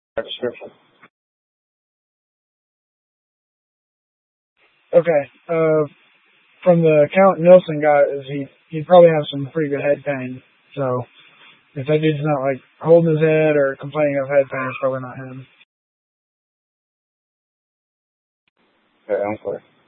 Description. Okay. From the account Nilsson got, is he'd probably have some pretty good head pain. So if that dude's not like holding his head or complaining of head pain, it's probably not him. Okay, I'm clear.